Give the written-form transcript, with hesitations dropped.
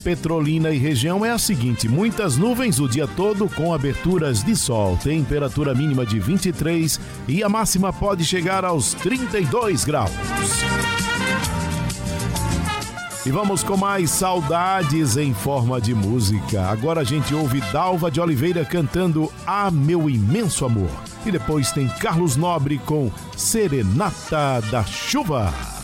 Petrolina e região é a seguinte: muitas nuvens o dia todo com aberturas de sol, temperatura mínima de 23 e a máxima pode chegar aos 32 graus. E vamos com mais saudades em forma de música. Agora a gente ouve Dalva de Oliveira cantando Ah, Meu Imenso Amor. E depois tem Carlos Nobre com Serenata da Chuva.